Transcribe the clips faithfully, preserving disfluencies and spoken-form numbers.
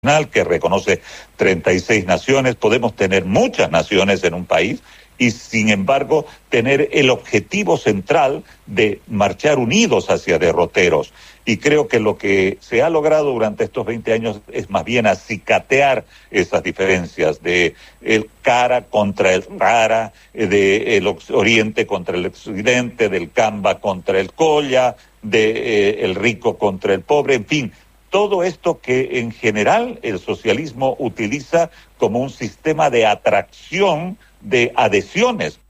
que reconoce treinta y seis naciones. Podemos tener muchas naciones en un país y, sin embargo, tener el objetivo central de marchar unidos hacia derroteros. Y creo que lo que se ha logrado durante estos veinte años es más bien acicatear esas diferencias de el cara contra el rara, de el oriente contra el occidente, del Camba contra el Colla, de eh, el rico contra el pobre, en fin. Todo esto que en general el socialismo utiliza como un sistema de atracción de adhesiones.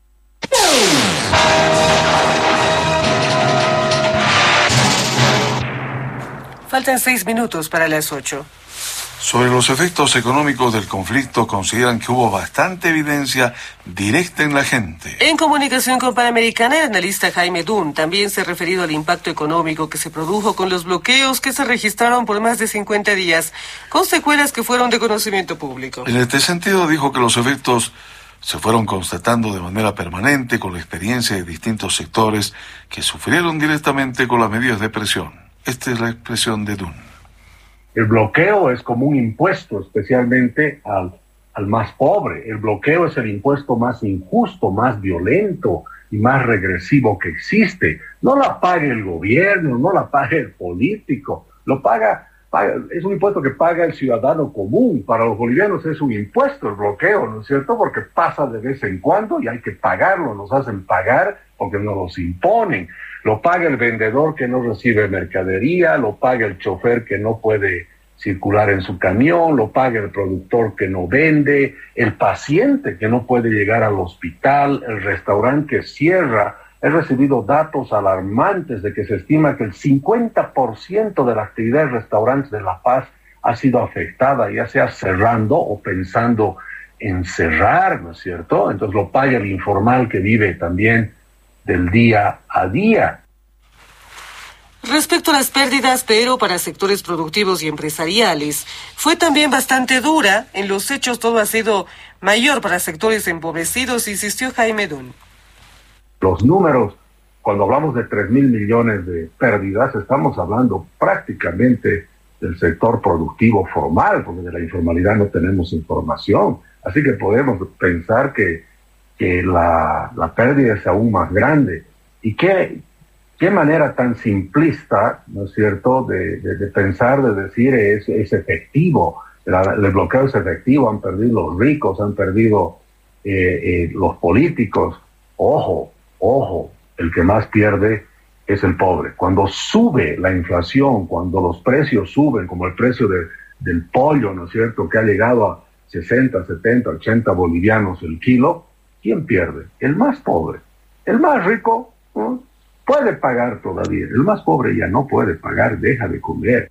Faltan seis minutos para las ocho. Sobre los efectos económicos del conflicto, consideran que hubo bastante evidencia directa en la gente. En comunicación con Panamericana, el analista Jaime Dunn también se ha referido al impacto económico que se produjo con los bloqueos que se registraron por más de cincuenta días, con secuelas que fueron de conocimiento público. En este sentido, dijo que los efectos se fueron constatando de manera permanente con la experiencia de distintos sectores que sufrieron directamente con las medidas de presión. Esta es la expresión de Dunn. El bloqueo es como un impuesto, especialmente al, al más pobre. El bloqueo es el impuesto más injusto, más violento y más regresivo que existe. No la paga el gobierno, no la paga el político, lo paga, paga, es un impuesto que paga el ciudadano común. Para los bolivianos es un impuesto el bloqueo, ¿no es cierto? Porque pasa de vez en cuando y hay que pagarlo, nos hacen pagar porque nos los imponen. Lo paga el vendedor que no recibe mercadería, lo paga el chofer que no puede circular en su camión, lo paga el productor que no vende, el paciente que no puede llegar al hospital, el restaurante que cierra. He recibido datos alarmantes de que se estima que el cincuenta por ciento de la actividad de restaurantes de La Paz ha sido afectada, ya sea cerrando o pensando en cerrar, ¿no es cierto? Entonces lo paga el informal que vive también del día a día. Respecto a las pérdidas, pero para sectores productivos y empresariales, fue también bastante dura. En los hechos todo ha sido mayor para sectores empobrecidos, insistió Jaime Dunn. Los números, cuando hablamos de tres mil millones de pérdidas, estamos hablando prácticamente del sector productivo formal, porque de la informalidad no tenemos información. Así que podemos pensar que, que la, la pérdida es aún más grande. ¿Y qué, qué manera tan simplista, ¿no es cierto?, de, de, de pensar, de decir es, es efectivo, la, el bloqueo es efectivo, han perdido los ricos, han perdido eh, eh, los políticos. Ojo, ojo, el que más pierde es el pobre. Cuando sube la inflación, cuando los precios suben, como el precio de, del pollo, ¿no es cierto?, que ha llegado a sesenta, setenta, ochenta bolivianos el kilo, ¿quién pierde? El más pobre. El más rico, ¿no?, puede pagar todavía. El más pobre ya no puede pagar, deja de comer.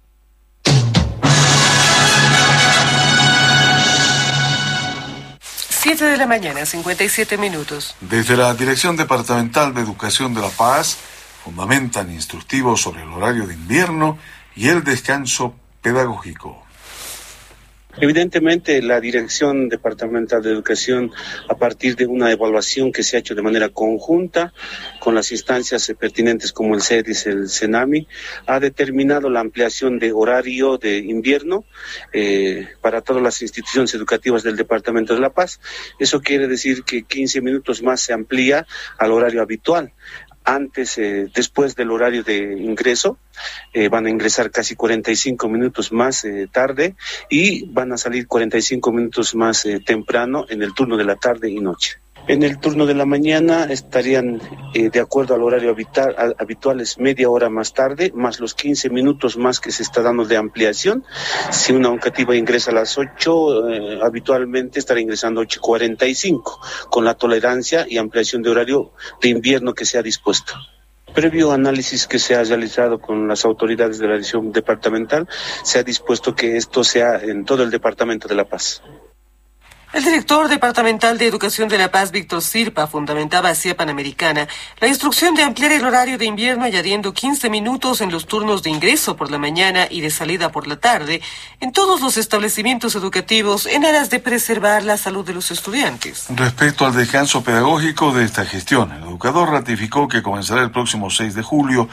siete de la mañana, cincuenta y siete minutos. Desde la Dirección Departamental de Educación de La Paz fundamentan instructivos sobre el horario de invierno y el descanso pedagógico. Evidentemente, la Dirección Departamental de Educación, a partir de una evaluación que se ha hecho de manera conjunta con las instancias pertinentes como el CEDIS, el CENAMI, ha determinado la ampliación de horario de invierno eh, para todas las instituciones educativas del Departamento de La Paz. Eso quiere decir que quince minutos más se amplía al horario habitual. Antes, eh, después del horario de ingreso, eh, van a ingresar casi cuarenta y cinco minutos más eh, tarde y van a salir cuarenta y cinco minutos más eh, temprano en el turno de la tarde y noche. En el turno de la mañana estarían, eh, de acuerdo al horario habitual, a, habitual, es media hora más tarde, más los quince minutos más que se está dando de ampliación. Si una educativa ingresa a las ocho, eh, habitualmente estará ingresando a ocho y cuarenta y cinco, con la tolerancia y ampliación de horario de invierno que se ha dispuesto. Previo análisis que se ha realizado con las autoridades de la dirección departamental, se ha dispuesto que esto sea en todo el Departamento de La Paz. El director departamental de Educación de La Paz, Víctor Sirpa, fundamentaba hacia Panamericana la instrucción de ampliar el horario de invierno añadiendo quince minutos en los turnos de ingreso por la mañana y de salida por la tarde en todos los establecimientos educativos en aras de preservar la salud de los estudiantes. Respecto al descanso pedagógico de esta gestión, el educador ratificó que comenzará el próximo seis de julio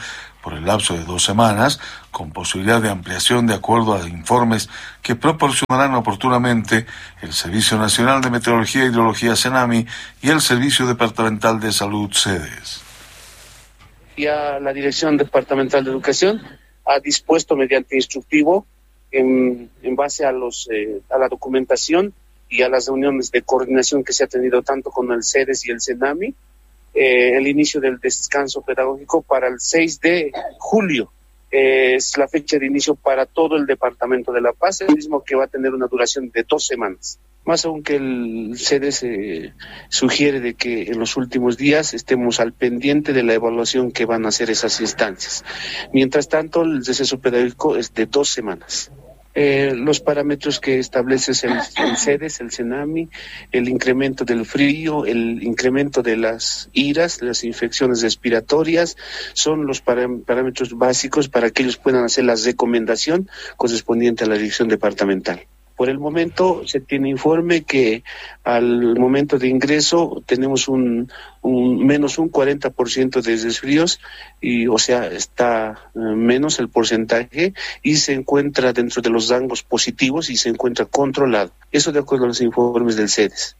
por el lapso de dos semanas, con posibilidad de ampliación de acuerdo a informes que proporcionarán oportunamente el Servicio Nacional de Meteorología e Hidrología SENAMI y el Servicio Departamental de Salud SEDES. Ya la Dirección Departamental de Educación ha dispuesto mediante instructivo, en, en base a, los, eh, a la documentación y a las reuniones de coordinación que se ha tenido tanto con el SEDES y el SENAMI, eh, el inicio del descanso pedagógico para el seis de julio. Eh, es la fecha de inicio para todo el Departamento de La Paz, el mismo que va a tener una duración de dos semanas. Más aún que el SEDES eh, sugiere de que en los últimos días estemos al pendiente de la evaluación que van a hacer esas instancias. Mientras tanto, el receso pedagógico es de dos semanas. Eh, los parámetros que establece el, el SEDES, el SENAMI, el incremento del frío, el incremento de las iras, las infecciones respiratorias, son los parámetros básicos para que ellos puedan hacer la recomendación correspondiente a la dirección departamental. Por el momento se tiene informe que al momento de ingreso tenemos un, un menos un cuarenta por ciento de resfríos, y o sea, está eh, menos el porcentaje y se encuentra dentro de los rangos positivos y se encuentra controlado. Eso de acuerdo a los informes del SEDES.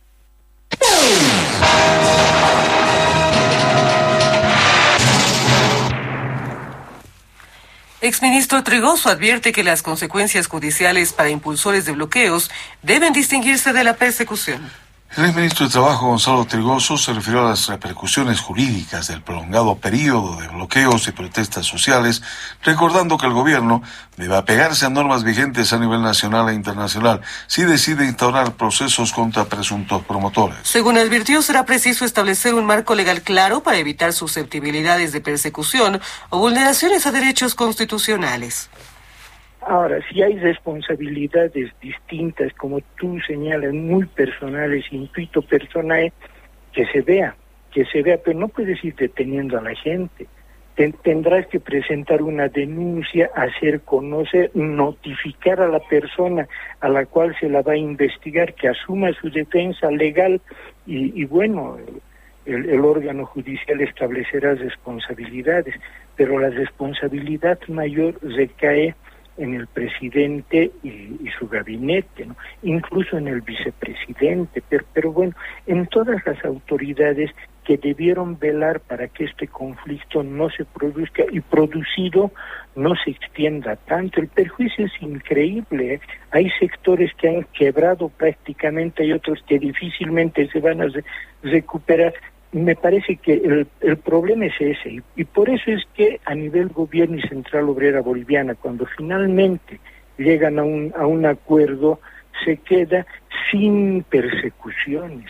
Exministro Trigoso advierte que las consecuencias judiciales para impulsores de bloqueos deben distinguirse de la persecución. El exministro de Trabajo, Gonzalo Trigoso, se refirió a las repercusiones jurídicas del prolongado periodo de bloqueos y protestas sociales, recordando que el gobierno debe apegarse a normas vigentes a nivel nacional e internacional si decide instaurar procesos contra presuntos promotores. Según advirtió, será preciso establecer un marco legal claro para evitar susceptibilidades de persecución o vulneraciones a derechos constitucionales. Ahora, si hay responsabilidades distintas, como tú señalas, muy personales, intuito personal, que se vea, que se vea, pero no puedes ir deteniendo a la gente. Ten, tendrás que presentar una denuncia, hacer conocer, notificar a la persona a la cual se la va a investigar, que asuma su defensa legal y, y bueno, el, el órgano judicial establecerá responsabilidades, pero la responsabilidad mayor recae en el presidente y, y su gabinete, ¿no? Incluso en el vicepresidente, pero, pero bueno, en todas las autoridades que debieron velar para que este conflicto no se produzca y producido no se extienda tanto. El perjuicio es increíble, ¿eh? Hay sectores que han quebrado prácticamente, hay otros que difícilmente se van a re- recuperar. Me parece que el, el problema es ese, y, y por eso es que a nivel gobierno y Central Obrera Boliviana, cuando finalmente llegan a un, a un acuerdo, se queda sin persecuciones.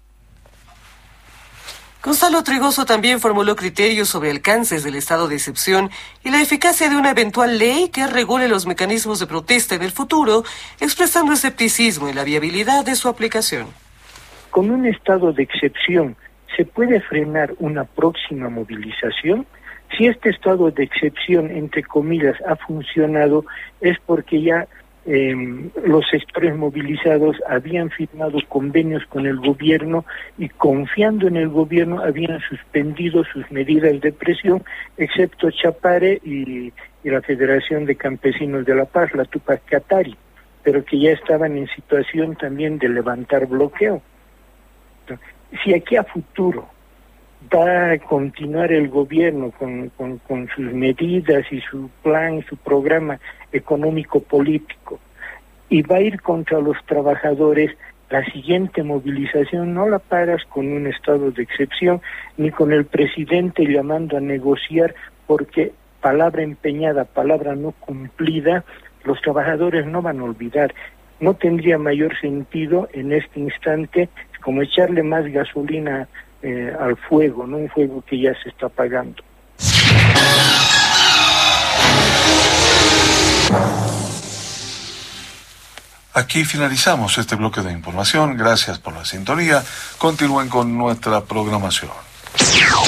Gonzalo Trigoso también formuló criterios sobre alcances del estado de excepción y la eficacia de una eventual ley que regule los mecanismos de protesta en el futuro, expresando escepticismo en la viabilidad de su aplicación. Con un estado de excepción, ¿se puede frenar una próxima movilización? Si este estado de excepción, entre comillas, ha funcionado, es porque ya eh, los sectores movilizados habían firmado convenios con el gobierno y confiando en el gobierno habían suspendido sus medidas de presión, excepto Chapare y, y la Federación de Campesinos de La Paz, la Tupac Katari, pero que ya estaban en situación también de levantar bloqueo. Si aquí a futuro va a continuar el gobierno con, con, con sus medidas y su plan, su programa económico-político, y va a ir contra los trabajadores, la siguiente movilización no la paras con un estado de excepción, ni con el presidente llamando a negociar, porque palabra empeñada, palabra no cumplida, los trabajadores no van a olvidar. No tendría mayor sentido en este instante como echarle más gasolina eh, al fuego, no un fuego que ya se está apagando. Aquí finalizamos este bloque de información. Gracias por la sintonía. Continúen con nuestra programación.